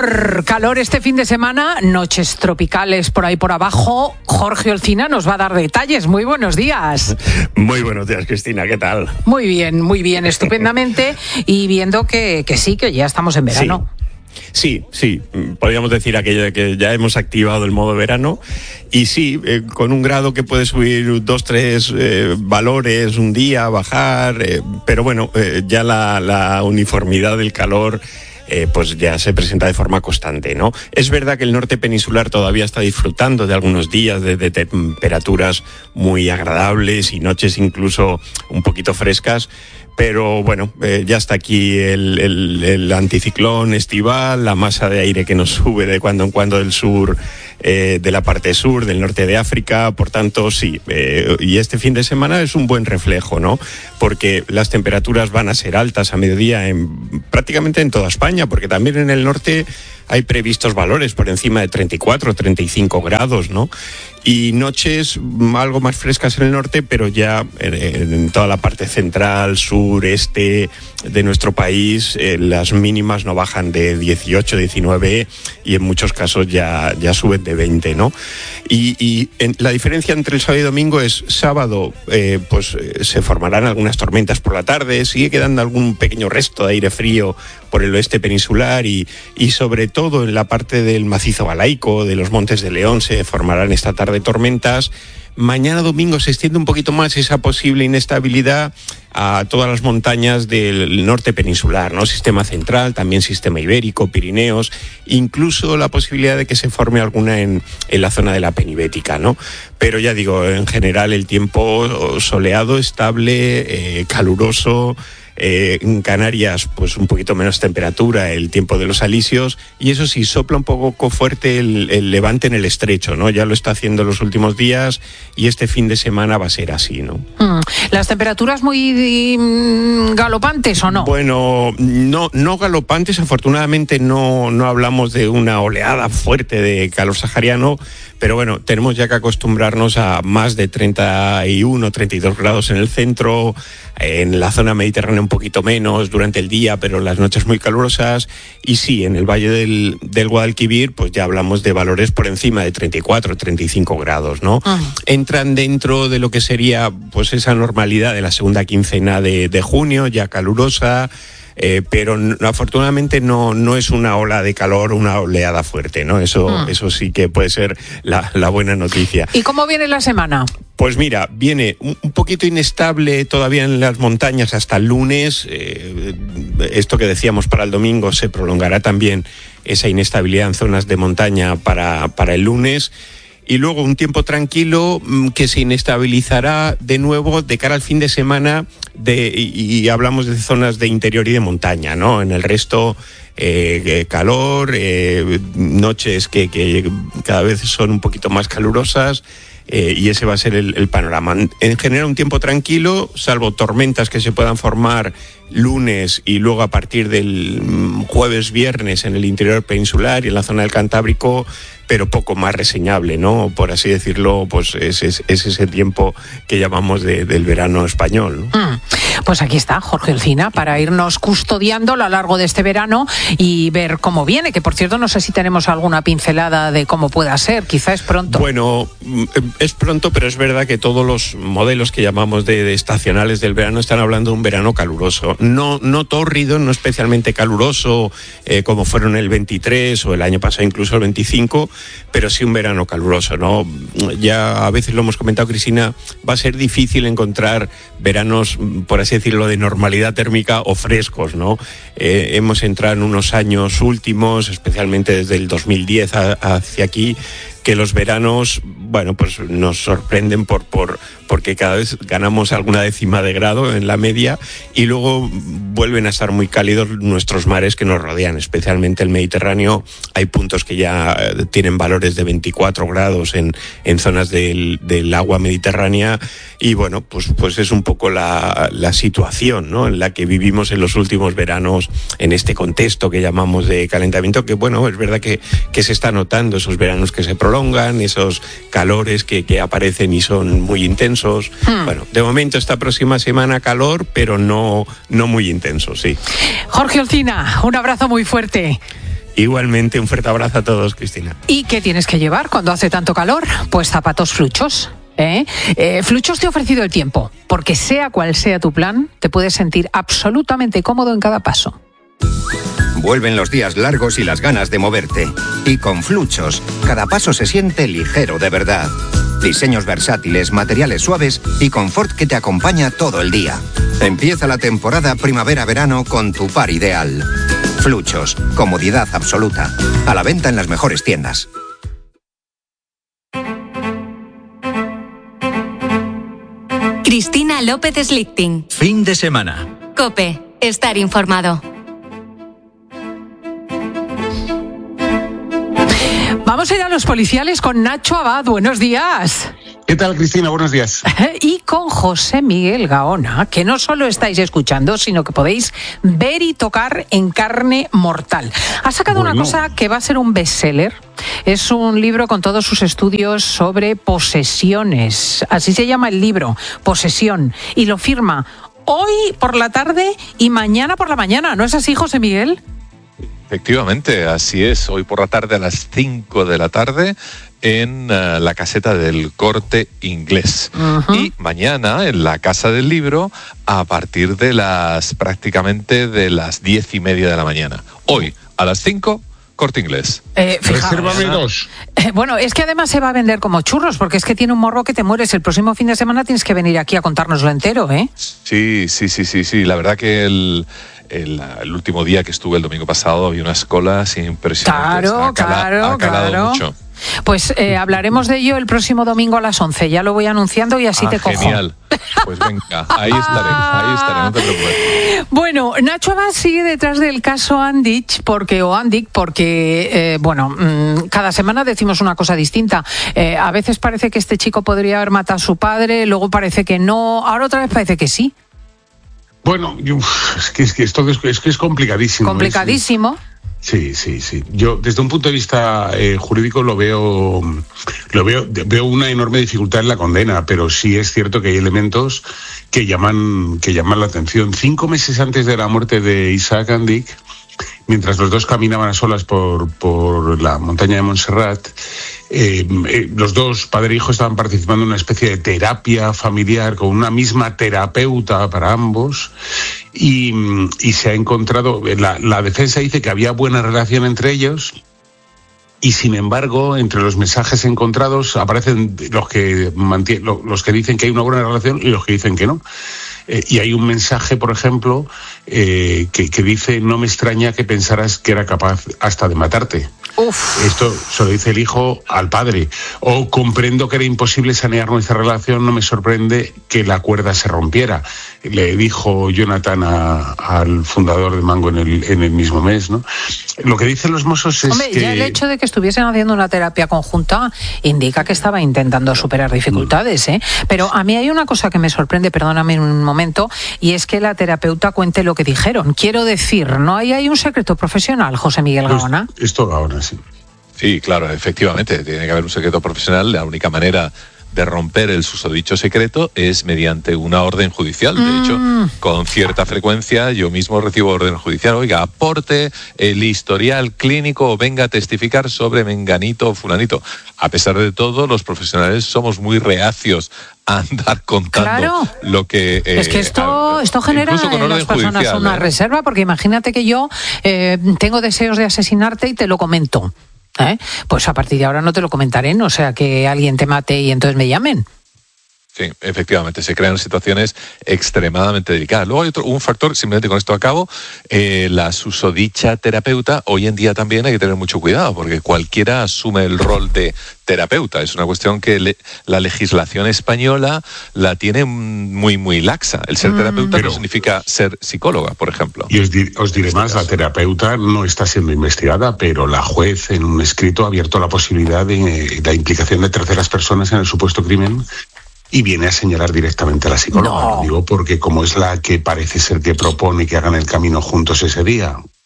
Calor este fin de semana, noches tropicales por ahí por abajo. Jorge Olcina nos va a dar detalles. Muy buenos días. Muy buenos días, Cristina, ¿qué tal? Muy bien, estupendamente. Y viendo que sí, que ya estamos en verano. Sí, podríamos decir aquello de que ya hemos activado el modo verano y sí, con un grado que puede subir 2, 3 valores un día, bajar, pero bueno, ya la uniformidad del calor pues ya se presenta de forma constante, ¿no? Es verdad que el norte peninsular todavía está disfrutando de algunos días de temperaturas muy agradables y noches incluso un poquito frescas, pero bueno, ya está aquí el anticiclón estival, la masa de aire que nos sube de cuando en cuando del sur, de la parte sur, del norte de África, por tanto sí, y este fin de semana es un buen reflejo, ¿no? Porque las temperaturas van a ser altas a mediodía prácticamente en toda España, porque también en el norte hay previstos valores por encima de 34, 35 grados, ¿no? Y noches algo más frescas en el norte, pero ya en toda la parte central, sur, este de nuestro país, las mínimas no bajan de 18, 19 y en muchos casos ya suben de 20, ¿no? Y la diferencia entre el sábado y domingo es sábado, se formarán algunas tormentas por la tarde, sigue quedando algún pequeño resto de aire frío por el oeste peninsular y sobre todo en la parte del macizo balaico, de los Montes de León, se formarán esta tarde tormentas. Mañana domingo se extiende un poquito más esa posible inestabilidad a todas las montañas del norte peninsular, ¿no? Sistema central, también sistema ibérico, Pirineos, incluso la posibilidad de que se forme alguna en la zona de la penibética, ¿no? Pero ya digo, en general el tiempo soleado, estable, caluroso. En Canarias, pues un poquito menos temperatura, el tiempo de los alisios, y eso sí, sopla un poco fuerte el levante en el estrecho, ¿no? Ya lo está haciendo los últimos días y este fin de semana va a ser así, ¿no? ¿Las temperaturas muy galopantes o no? Bueno, no galopantes, afortunadamente no hablamos de una oleada fuerte de calor sahariano, pero bueno, tenemos ya que acostumbrarnos a más de 31, 32 grados en el centro, en la zona mediterránea un poquito menos durante el día, pero las noches muy calurosas. Y sí, en el valle del Guadalquivir, pues ya hablamos de valores por encima de 34, 35 grados, ¿no? Entran dentro de lo que sería pues esa normalidad de la segunda quincena de junio, ya calurosa. Pero afortunadamente no es una ola de calor, una oleada fuerte, ¿no? Eso sí que puede ser la buena noticia. ¿Y cómo viene la semana? Pues mira, viene un poquito inestable todavía en las montañas hasta el lunes. Esto que decíamos para el domingo se prolongará también esa inestabilidad en zonas de montaña para el lunes. Y luego un tiempo tranquilo que se inestabilizará de nuevo de cara al fin de semana y hablamos de zonas de interior y de montaña, ¿no? En el resto calor, noches que cada vez son un poquito más calurosas. Y ese va a ser el panorama. En general un tiempo tranquilo, salvo tormentas que se puedan formar lunes y luego a partir del jueves, viernes en el interior peninsular y en la zona del Cantábrico, pero poco más reseñable, ¿no? Por así decirlo, pues es ese tiempo que llamamos del verano español, ¿no? Pues aquí está Jorge Olcina para irnos custodiando a lo largo de este verano y ver cómo viene, que por cierto no sé si tenemos alguna pincelada de cómo pueda ser, quizá es pronto. Bueno, es pronto, pero es verdad que todos los modelos que llamamos de estacionales del verano están hablando de un verano caluroso. No tórrido, no especialmente caluroso como fueron el 23 o el año pasado incluso el 25, pero sí un verano caluroso, ¿no? Ya a veces lo hemos comentado, Cristina, va a ser difícil encontrar veranos, por así decirlo, de normalidad térmica o frescos, ¿no? Hemos entrado en unos años últimos, especialmente desde el 2010 hacia aquí, que los veranos, bueno, pues nos sorprenden porque cada vez ganamos alguna décima de grado en la media y luego vuelven a estar muy cálidos nuestros mares que nos rodean, especialmente el Mediterráneo. Hay puntos que ya tienen valores de 24 grados en zonas del agua mediterránea y bueno, pues es un poco la situación, ¿no?, en la que vivimos en los últimos veranos en este contexto que llamamos de calentamiento, que bueno, es verdad que se está notando esos veranos que se prolongan, esos calores que aparecen y son muy intensos. Bueno, de momento esta próxima semana calor, pero no muy intenso, sí. Jorge Olcina, un abrazo muy fuerte. Igualmente, un fuerte abrazo a todos, Cristina. ¿Y qué tienes que llevar cuando hace tanto calor? Pues zapatos Fluchos. Fluchos te ha ofrecido el tiempo, porque sea cual sea tu plan, te puedes sentir absolutamente cómodo en cada paso. Vuelven los días largos y las ganas de moverte. Y con Fluchos, cada paso se siente ligero de verdad. Diseños versátiles, materiales suaves y confort que te acompaña todo el día. Empieza la temporada primavera-verano con tu par ideal. Fluchos, comodidad absoluta. A la venta en las mejores tiendas. Cristina López Slichting. Fin de semana. COPE. Estar informado. Vamos a ir a los policiales con Nacho Abad. Buenos días. ¿Qué tal, Cristina? Buenos días. Y con José Miguel Gaona, que no solo estáis escuchando, sino que podéis ver y tocar en carne mortal. Ha sacado una cosa que va a ser un bestseller. Es un libro con todos sus estudios sobre posesiones. Así se llama el libro, Posesión. Y lo firma hoy por la tarde y mañana por la mañana. ¿No es así, José Miguel? Efectivamente, así es. Hoy por la tarde a las 5 de la tarde en la caseta del Corte Inglés. Uh-huh. Y mañana en la Casa del Libro a partir de prácticamente de las 10:30 de la mañana. Hoy a las 5, Corte Inglés. Resérvame 2. Bueno, es que además se va a vender como churros, porque es que tiene un morro que te mueres. El próximo fin de semana tienes que venir aquí a contárnoslo entero, ¿eh? Sí. La verdad que el último día que estuve el domingo pasado había unas colas impresionantes. Claro. Mucho. Pues hablaremos de ello el próximo domingo a las 11. Ya lo voy anunciando y así te cojo. Genial. Pues venga, ahí estaré, no te preocupes. Bueno, Nacho Abad sigue detrás del caso Andic, porque cada semana decimos una cosa distinta. A veces parece que este chico podría haber matado a su padre, luego parece que no, ahora otra vez parece que sí. Bueno, es que esto es complicadísimo. ¿Complicadísimo? Sí. Yo, desde un punto de vista jurídico, veo una enorme dificultad en la condena, pero sí es cierto que hay elementos que llaman la atención. 5 meses antes de la muerte de Isaac Andic, mientras los dos caminaban a solas por la montaña de Montserrat, los dos, padre e hijo, estaban participando en una especie de terapia familiar con una misma terapeuta para ambos y se ha encontrado, la defensa dice que había buena relación entre ellos y sin embargo entre los mensajes encontrados aparecen los que dicen que hay una buena relación y los que dicen que no. Y hay un mensaje, por ejemplo, que dice: no me extraña que pensaras que era capaz hasta de matarte. Uf. Esto se lo dice el hijo al padre. O comprendo que era imposible sanear nuestra relación, no me sorprende que la cuerda se rompiera. Le dijo Jonathan al fundador de Mango en el mismo mes, ¿no? Lo que dicen los mozos es que... ya el hecho de que estuviesen haciendo una terapia conjunta indica que estaba intentando superar dificultades, ¿eh? Pero a mí hay una cosa que me sorprende, perdóname un momento, y es que la terapeuta cuente lo que dijeron. Quiero decir, ¿no hay un secreto profesional, José Miguel Gaona? Esto Gaona, sí. Sí, claro, efectivamente, tiene que haber un secreto profesional. La única manera de romper el susodicho secreto es mediante una orden judicial. De hecho, con cierta frecuencia yo mismo recibo orden judicial. Oiga, aporte el historial clínico o venga a testificar sobre menganito o fulanito. A pesar de todo, los profesionales somos muy reacios a andar contando lo que... es que esto genera en las personas judicial, una reserva, porque imagínate que yo tengo deseos de asesinarte y te lo comento. Pues a partir de ahora no te lo comentaré, no sea que alguien te mate y entonces me llamen. Sí, efectivamente, se crean situaciones extremadamente delicadas. Luego hay un factor, simplemente con esto acabo, la susodicha terapeuta. Hoy en día también hay que tener mucho cuidado, porque cualquiera asume el rol de terapeuta. Es una cuestión que la legislación española la tiene muy, muy laxa. El ser terapeuta no significa ser psicóloga, por ejemplo. Y os diré más, la terapeuta no está siendo investigada, pero la juez en un escrito ha abierto la posibilidad de la implicación de terceras personas en el supuesto crimen. Y viene a señalar directamente a la psicóloga. No. Lo digo porque como es la que parece ser que propone que hagan el camino juntos ese día,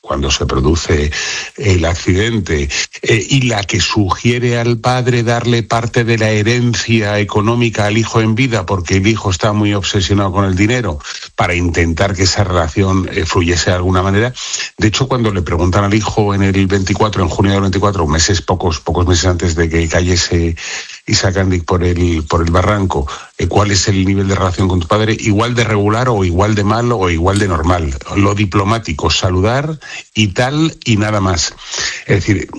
cuando se produce el accidente, y la que sugiere al padre darle parte de la herencia económica al hijo en vida porque el hijo está muy obsesionado con el dinero, para intentar que esa relación fluyese de alguna manera. De hecho, cuando le preguntan al hijo en junio del 24, pocos meses antes de que cayese Isaac Andic por el barranco, ¿cuál es el nivel de relación con tu padre? Igual de regular o igual de mal o igual de normal. Lo diplomático, saludar y tal y nada más. Es decir,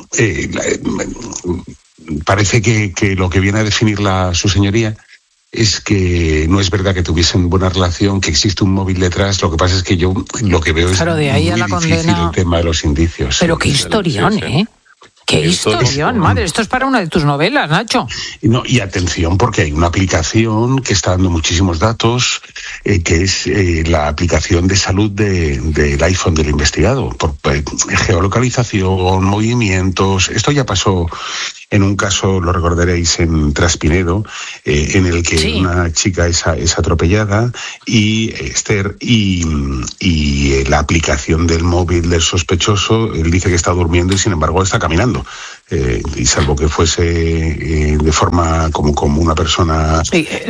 parece que lo que viene a definir su señoría es que no es verdad que tuviesen buena relación, que existe un móvil detrás. Lo que pasa es que yo lo que veo es de ahí muy a la difícil condena... el tema de los indicios. Pero qué historión, sí. ¿Eh? ¡Qué historión, madre! Esto es para una de tus novelas, Nacho. No, y atención, porque hay una aplicación que está dando muchísimos datos, que es la aplicación de salud del iPhone del investigado. Por geolocalización, movimientos. Esto ya pasó en un caso, lo recordaréis, en Traspinedo, en el que una chica es atropellada y Esther, y la aplicación del móvil del sospechoso, él dice que está durmiendo y sin embargo está caminando. Y salvo que fuese de forma como una persona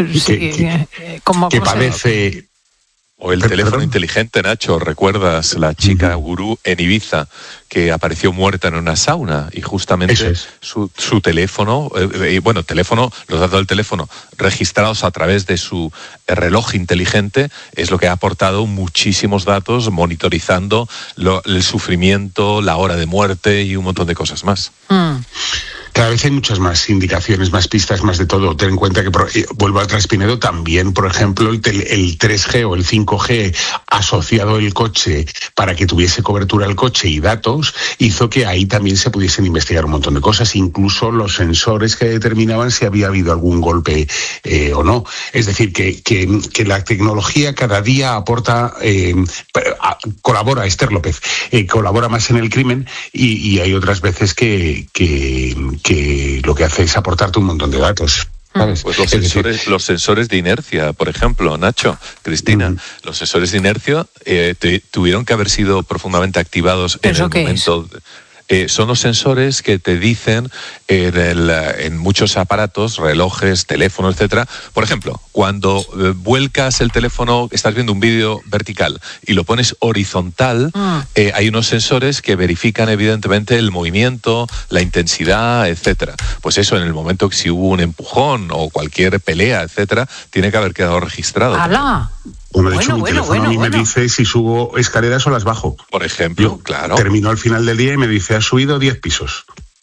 que padece... O el teléfono inteligente, Nacho, ¿recuerdas la chica gurú en Ibiza que apareció muerta en una sauna? Y justamente su teléfono, los datos del teléfono registrados a través de su reloj inteligente es lo que ha aportado muchísimos datos monitorizando el sufrimiento, la hora de muerte y un montón de cosas más. Cada vez hay muchas más indicaciones, más pistas, más de todo. Ten en cuenta que, vuelvo al Traspinedo, también, por ejemplo, el 3G o el 5G asociado al coche para que tuviese cobertura el coche y datos, hizo que ahí también se pudiesen investigar un montón de cosas, incluso los sensores que determinaban si había habido algún golpe o no. Es decir, que la tecnología cada día aporta, colabora, Esther López, colabora más en el crimen y hay otras veces que lo que hace es aportarte un montón de datos. ¿Sabes? Pues los sensores de inercia, por ejemplo, Nacho, Cristina, los sensores de inercia tuvieron que haber sido profundamente activados en el momento... son los sensores que te dicen en muchos aparatos, relojes, teléfonos, etcétera. Por ejemplo, cuando vuelcas el teléfono, estás viendo un vídeo vertical y lo pones horizontal, hay unos sensores que verifican evidentemente el movimiento, la intensidad, etcétera. Pues eso, en el momento que si hubo un empujón o cualquier pelea, etcétera, tiene que haber quedado registrado. ¡Hala! Bueno, de hecho, mi teléfono a mí me dice si subo escaleras o las bajo. Por ejemplo, claro. Termino al final del día y me dice, has subido 10 pisos.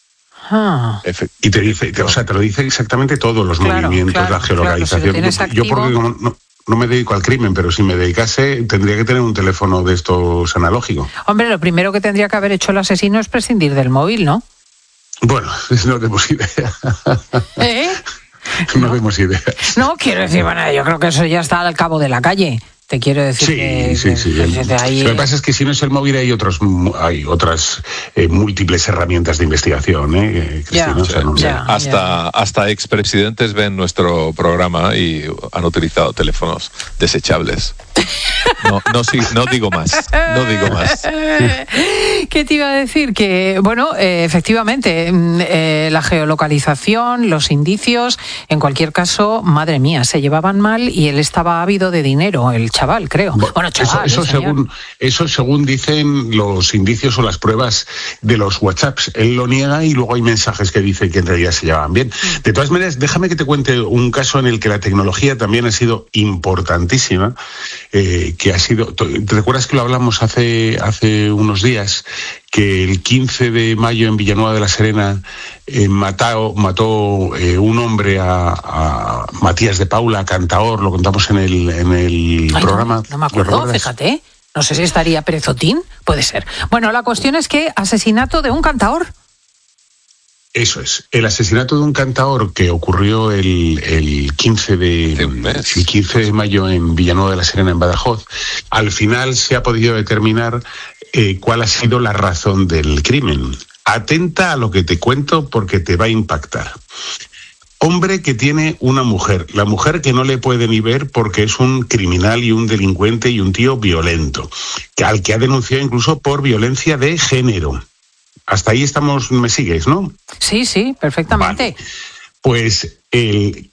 Y te dice, te lo dice exactamente todos los movimientos, la geolocalización. Yo porque no me dedico al crimen, pero si me dedicase tendría que tener un teléfono de estos analógicos. Hombre, lo primero que tendría que haber hecho el asesino es prescindir del móvil, ¿no? Bueno, no tenemos idea. No vemos ideas. No, quiero decir, bueno, yo creo que eso ya está al cabo de la calle. Te quiero decir sí. Ahí... Lo que pasa es que si no es el móvil hay otras múltiples herramientas de investigación, Cristina. Hasta expresidentes ven nuestro programa y han utilizado teléfonos desechables. No digo más. ¿Qué te iba a decir? Que, bueno, efectivamente, la geolocalización, los indicios, en cualquier caso, madre mía, se llevaban mal y él estaba ávido de dinero, el chaval, creo. Bueno, chaval, eso según dicen los indicios o las pruebas de los WhatsApps. Él lo niega y luego hay mensajes que dicen que en realidad se llevaban bien. De todas maneras, déjame que te cuente un caso en el que la tecnología también ha sido importantísima, que ha sido... ¿Te recuerdas que lo hablamos hace unos días? Que el 15 de mayo en Villanueva de la Serena mató un hombre a Matías de Paula, cantaor, lo contamos en el programa. No me acuerdo, fíjate. No sé si estaría Pérez Otín, puede ser. Bueno, la cuestión es que asesinato de un cantaor. Eso es, el asesinato de un cantaor que ocurrió el 15 de mayo en Villanueva de la Serena, en Badajoz. Al final se ha podido determinar cuál ha sido la razón del crimen. Atenta a lo que te cuento porque te va a impactar. hombre que tiene una mujer, la mujer que no le puede ni ver porque es un criminal y un delincuente y un tío violento, al que ha denunciado incluso por violencia de género. Hasta ahí estamos, ¿me sigues, no? Sí, perfectamente. Vale. Pues el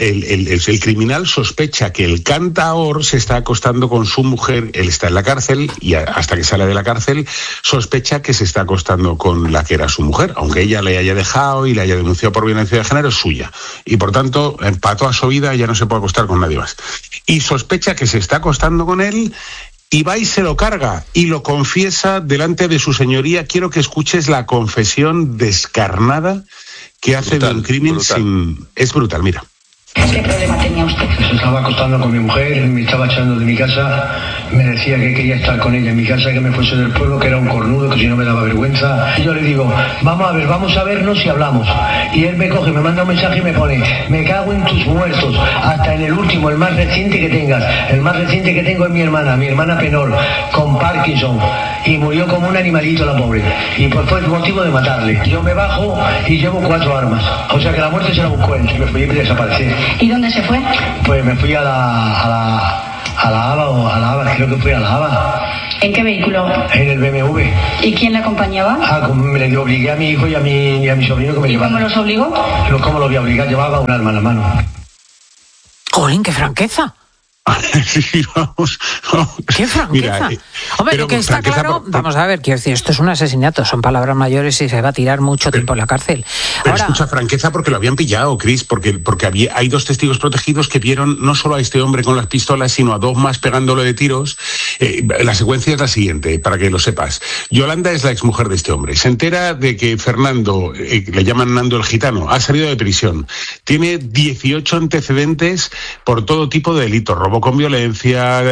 criminal sospecha que el cantaor se está acostando con su mujer, él está en la cárcel y hasta que sale de la cárcel sospecha que se está acostando con la que era su mujer, aunque ella le haya dejado y le haya denunciado por violencia de género, es suya. Y por tanto, para toda su vida ya no se puede acostar con nadie más. Y sospecha que se está acostando con él y va y se lo carga y lo confiesa delante de su señoría. Quiero que escuches la confesión descarnada que hace de un crimen sin... Es brutal, mira. ¿Qué problema tenía usted? Se estaba acostando con mi mujer, me estaba echando de mi casa, me decía que quería estar con ella en mi casa, que me fuese del pueblo, que era un cornudo, que si no me daba vergüenza. Y yo le digo, vamos a vernos y hablamos. Y él me coge, me manda un mensaje y me pone, me cago en tus muertos, hasta en el último, el más reciente que tengas. El más reciente que tengo es mi hermana Penol, con Parkinson, y murió como un animalito la pobre. Y pues fue el motivo de matarle. Yo me bajo y llevo 4 armas. O sea que la muerte se la buscó él, me fui y desaparecí. ¿Y dónde se fue? Pues me fui a la Haba, creo que fui a la Haba. ¿En qué vehículo? En el BMW. ¿Y quién le acompañaba? Me obligué a mi hijo y a mi sobrino que me llevaran. ¿Y cómo los obligó? ¿Cómo lo voy a obligar? Llevaba un arma en la mano. ¡Jolín, qué franqueza! Sí, vamos. ¡Qué franqueza! Mira, hombre, lo que está claro, vamos a ver, quiero decir, esto es un asesinato, son palabras mayores y se va a tirar mucho tiempo en la cárcel. Pero escucha, franqueza porque lo habían pillado, Cris, porque hay 2 testigos protegidos que vieron no solo a este hombre con las pistolas, sino a 2 más pegándolo de tiros. La secuencia es la siguiente, para que lo sepas. Yolanda es la exmujer de este hombre. Se entera de que Fernando, le llaman Nando el Gitano, ha salido de prisión. Tiene 18 antecedentes por todo tipo de delitos, robo con violencia,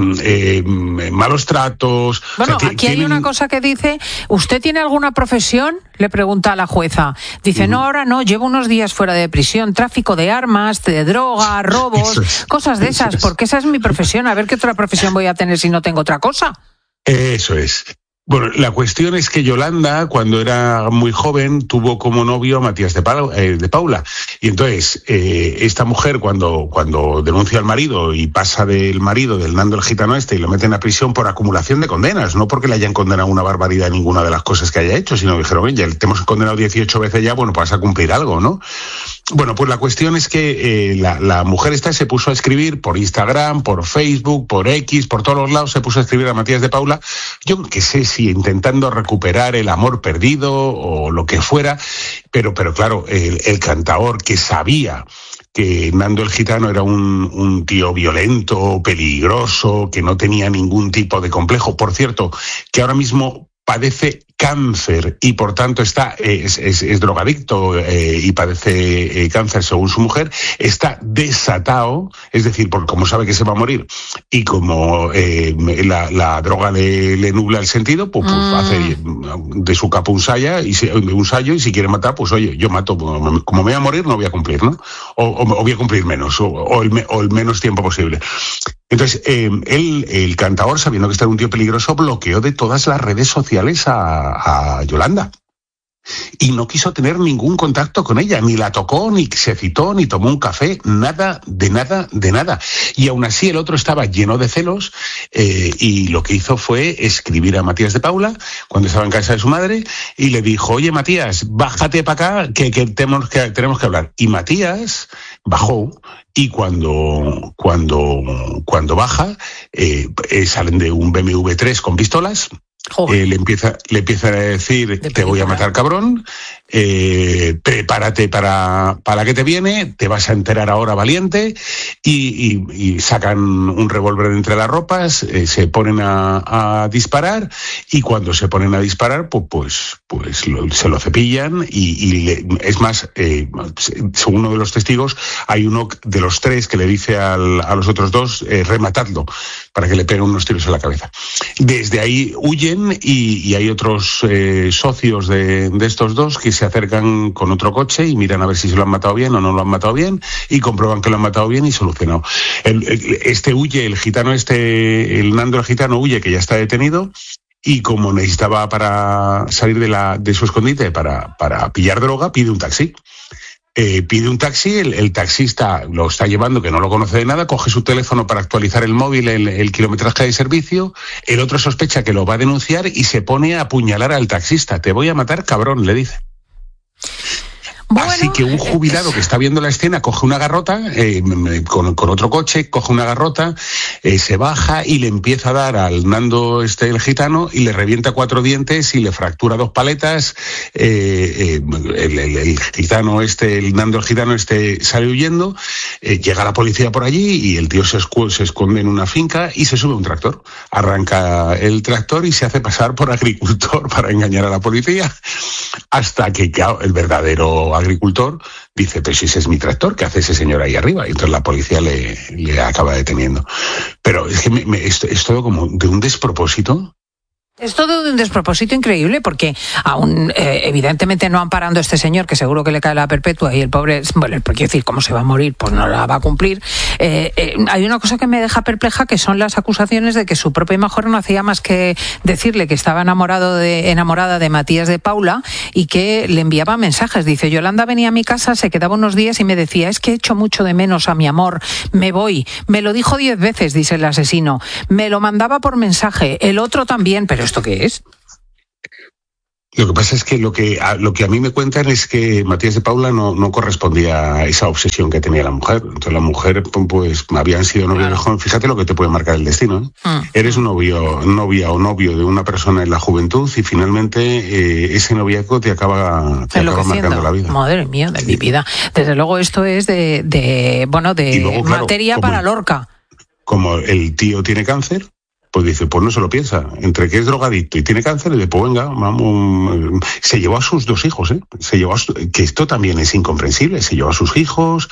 malos tratos. Bueno, o sea, aquí hay una cosa que dice, ¿usted tiene alguna profesión? Le pregunta a la jueza. Dice, no, ahora no, llevo unos días fuera de prisión, tráfico de armas, de droga, robos, cosas de esas, porque esa es mi profesión. A ver qué otra profesión voy a tener si no tengo otra cosa. Eso es. Bueno, la cuestión es que Yolanda, cuando era muy joven, tuvo como novio a Matías de Paula. Y entonces, esta mujer, cuando denuncia al marido y pasa del marido, del Nando el Gitano y lo meten a prisión por acumulación de condenas, no porque le hayan condenado una barbaridad ninguna de las cosas que haya hecho, sino que dijeron, oye, te hemos condenado 18 veces ya, bueno, pues vas a cumplir algo, ¿no? Bueno, pues la cuestión es que la mujer esta se puso a escribir por Instagram, por Facebook, por X, por todos los lados, se puso a escribir a Matías de Paula, yo qué sé si intentando recuperar el amor perdido o lo que fuera, pero claro, el cantaor que sabía que Nando el Gitano era un tío violento, peligroso, que no tenía ningún tipo de complejo, por cierto, que ahora mismo padece cáncer y por tanto es drogadicto y padece cáncer según su mujer, está desatado, es decir, porque como sabe que se va a morir y como la droga le nubla el sentido, pues hace de su capa un sayo y si quiere matar, pues oye, yo mato, como me voy a morir no voy a cumplir, ¿no? O voy a cumplir menos, o el menos tiempo posible. Entonces, el cantador, sabiendo que este era un tío peligroso, bloqueó de todas las redes sociales a Yolanda. Y no quiso tener ningún contacto con ella, ni la tocó, ni se citó, ni tomó un café, nada. Y aún así el otro estaba lleno de celos y lo que hizo fue escribir a Matías de Paula cuando estaba en casa de su madre y le dijo, oye Matías, bájate para acá que tenemos que hablar. Y Matías bajó y cuando baja salen de un BMW 3 con pistolas. Le empieza a decir, te voy a matar, cabrón, prepárate para que te viene, te vas a enterar ahora, valiente, y sacan un revólver de entre las ropas, se ponen a disparar, y cuando se ponen a disparar, pues se lo cepillan, es más, según uno de los testigos, hay uno de los 3 que le dice a los otros 2, rematadlo, para que le peguen unos tiros en la cabeza. Desde ahí huyen y hay otros socios de estos 2 que se acercan con otro coche y miran a ver si se lo han matado bien o no lo han matado bien y comprueban que lo han matado bien y solucionado. Este huye, el Nando el Gitano huye, que ya está detenido, y como necesitaba para salir de su escondite para pillar droga, pide un taxi. pide un taxi, el taxista lo está llevando, que no lo conoce de nada, coge su teléfono para actualizar el móvil, el kilometraje de servicio, el otro sospecha que lo va a denunciar y se pone a apuñalar al taxista. Te voy a matar, cabrón, le dice. Bueno, así que un jubilado que está viendo la escena coge una garrota, con otro coche, coge una garrota, se baja y le empieza a dar al Nando el gitano y le revienta 4 dientes y le fractura 2 paletas. El gitano el Nando el gitano sale huyendo, llega la policía por allí y el tío se esconde en una finca y se sube a un tractor. Arranca el tractor y se hace pasar por agricultor para engañar a la policía, hasta que el verdadero agricultor dice, pero si ese es mi tractor, ¿qué hace ese señor ahí arriba? Y entonces la policía le acaba deteniendo. Pero es que es todo como de un despropósito. Es todo de un despropósito increíble porque aún evidentemente no amparando a este señor, que seguro que le cae la perpetua y el pobre, bueno, quiero decir, ¿cómo se va a morir? Pues no la va a cumplir. Hay una cosa que me deja perpleja, que son las acusaciones de que su propia mujer no hacía más que decirle que estaba enamorada de Matías de Paula y que le enviaba mensajes. Dice, Yolanda venía a mi casa, se quedaba unos días y me decía, es que echo mucho de menos a mi amor, me voy. Me lo dijo 10 veces, dice el asesino. Me lo mandaba por mensaje, el otro también, pero ¿esto qué es? Lo que pasa es que lo que a mí me cuentan es que Matías de Paula no correspondía a esa obsesión que tenía la mujer. Entonces la mujer, pues habían sido novios de joven. Fíjate lo que te puede marcar el destino, ¿eh? Eres novia o novio de una persona en la juventud y finalmente ese noviazgo te acaba marcando la vida. Madre mía, de mi vida. Desde luego esto es de luego, claro, materia para Lorca. Como el tío tiene cáncer, pues dice, pues no se lo piensa. Entre que es drogadicto y tiene cáncer, y dice, pues venga, vamos. Se llevó a sus 2 hijos, ¿eh? Que esto también es incomprensible. Se llevó a sus hijos,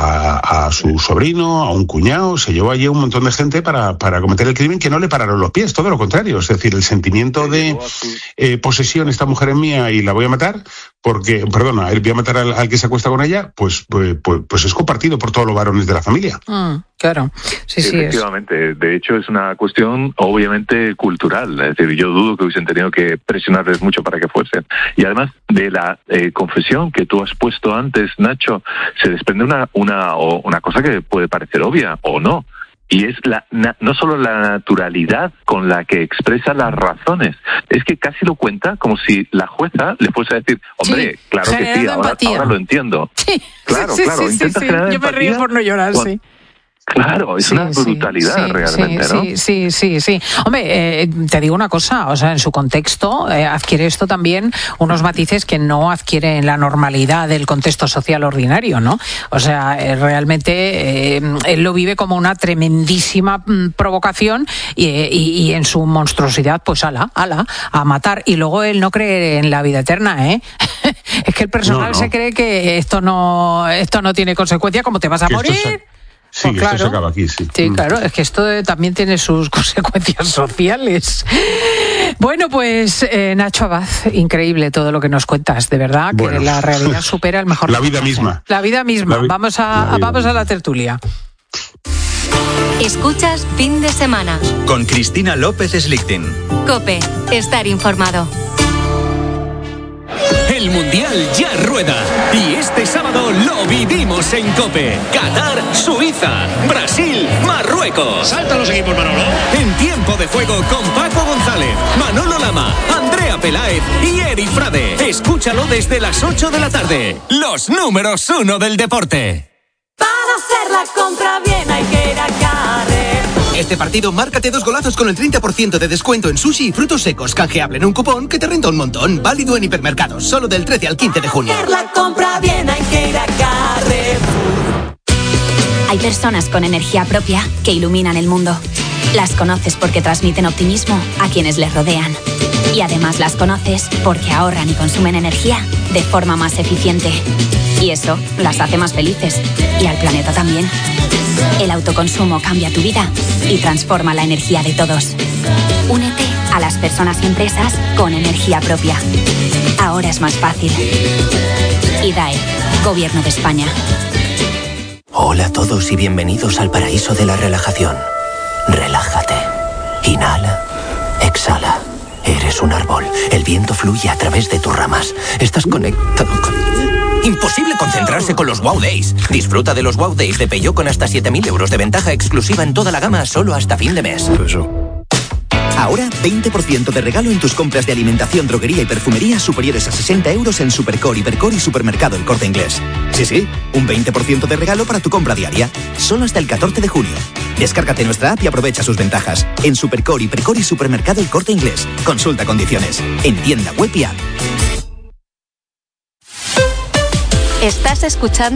a su sobrino, a un cuñado, se llevó allí un montón de gente para cometer el crimen, que no le pararon los pies, todo lo contrario. Es decir, el sentimiento de posesión, esta mujer es mía y la voy a matar, porque, perdona, voy a matar al que se acuesta con ella, pues es compartido por todos los varones de la familia. Claro, sí, efectivamente. De hecho, es una cuestión obviamente cultural. Es decir, yo dudo que hubiesen tenido que presionarles mucho para que fuesen. Y además de la confesión que tú has puesto antes, Nacho, se desprende una cosa que puede parecer obvia o no. Y es no solo la naturalidad con la que expresa las razones, es que casi lo cuenta como si la jueza le fuese a decir, hombre, sí, claro que sí, ahora lo entiendo. Sí, claro, sí, intenta sí. generar Yo me río por no llorar, sí. Claro, es una brutalidad realmente, ¿no? Sí. Hombre, te digo una cosa, o sea, en su contexto adquiere esto también unos matices que no adquiere en la normalidad del contexto social ordinario, ¿no? O sea, realmente él lo vive como una tremendísima provocación y en su monstruosidad, pues a matar. Y luego él no cree en la vida eterna, ¿eh? Es que el personal se cree que esto no tiene consecuencia, como te vas a morir. Sí, pues claro, esto se acaba aquí, sí. Sí, claro, es que esto también tiene sus consecuencias sociales. Bueno, pues Nacho Abad, increíble todo lo que nos cuentas, de verdad, que la realidad supera el mejor. La vida misma. La vida misma. Vamos a la tertulia. Escuchas Fin de Semana. Con Cristina López Slichting. COPE, estar informado. El Mundial ya rueda y este sábado lo vivimos en COPE. Qatar, Suiza, Brasil, Marruecos. ¡Saltan los equipos, Manolo! En tiempo de juego con Paco González, Manolo Lama, Andrea Peláez y Eri Frade. Escúchalo desde las 8 de la tarde. Los números 1 del deporte. Para hacer la compra bien hay que ir a Carrefour. Este partido, márcate 2 golazos con el 30% de descuento en sushi y frutos secos. Canjeable en un cupón que te renta un montón. Válido en hipermercados, solo del 13 al 15 de junio. Para hacer la compra bien hay que ir a Carrefour. Hay personas con energía propia que iluminan el mundo. Las conoces porque transmiten optimismo a quienes les rodean. Y además las conoces porque ahorran y consumen energía de forma más eficiente. Y eso las hace más felices. Y al planeta también. El autoconsumo cambia tu vida y transforma la energía de todos. Únete a las personas y empresas con energía propia. Ahora es más fácil. IDAE, Gobierno de España. Hola a todos y bienvenidos al paraíso de la relajación. Relájate. Inhala. Exhala. Eres un árbol. El viento fluye a través de tus ramas. Estás conectado con... Imposible concentrarse con los Wow Days. Disfruta de los Wow Days de Peugeot con hasta 7.000 euros de ventaja exclusiva en toda la gama solo hasta fin de mes. Ahora 20% de regalo en tus compras de alimentación, droguería y perfumería superiores a 60 euros en Supercore, Hipercore y Supermercado El Corte Inglés. Sí, un 20% de regalo para tu compra diaria. Solo hasta el 14 de junio. Descárgate nuestra app y aprovecha sus ventajas. En Supercore, Hipercore y Supermercado El Corte Inglés. Consulta condiciones. En tienda web y app. Estás escuchando